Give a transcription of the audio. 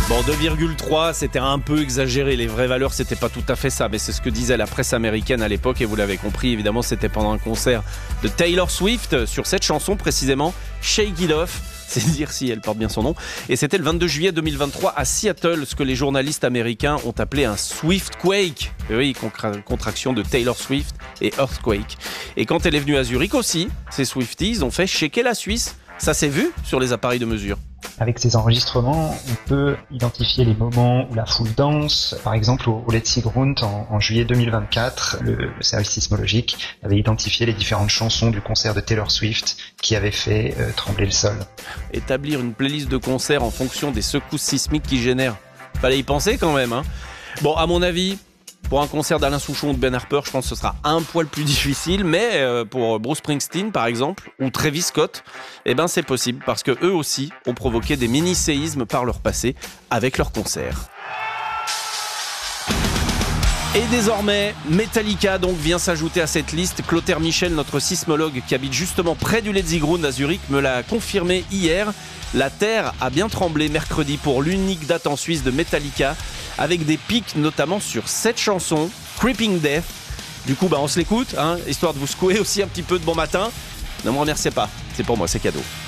Bon, 2,3, c'était un peu exagéré. Les vraies valeurs, c'était pas tout à fait ça. Mais c'est ce que disait la presse américaine à l'époque. Et vous l'avez compris, évidemment, c'était pendant un concert de Taylor Swift sur cette chanson précisément, Shake It Off. C'est dire si elle porte bien son nom. Et c'était le 22 juillet 2023 à Seattle, ce que les journalistes américains ont appelé un Swiftquake. Oui, contraction de Taylor Swift et Earthquake. Et quand elle est venue à Zurich aussi, ces Swifties ont fait shaker la Suisse. Ça s'est vu sur les appareils de mesure. Avec ces enregistrements, on peut identifier les moments où la foule danse. Par exemple, au Letzigrund, en juillet 2024, le service sismologique avait identifié les différentes chansons du concert de Taylor Swift qui avaient fait trembler le sol. Établir une playlist de concerts en fonction des secousses sismiques qui génèrent. Fallait y penser quand même, hein. Bon, à mon avis, pour un concert d'Alain Souchon ou de Ben Harper, je pense que ce sera un poil plus difficile, mais pour Bruce Springsteen par exemple, ou Travis Scott, eh ben c'est possible parce que eux aussi ont provoqué des mini-séismes par leur passé avec leurs concerts. Et désormais, Metallica donc vient s'ajouter à cette liste. Clotaire Michel, notre sismologue qui habite justement près du Letzigrund à Zurich, me l'a confirmé hier. La terre a bien tremblé mercredi pour l'unique date en Suisse de Metallica, avec des pics notamment sur cette chanson, Creeping Death. Du coup, on se l'écoute, hein, histoire de vous secouer aussi un petit peu de bon matin. Ne me remerciez pas, c'est pour moi, c'est cadeau.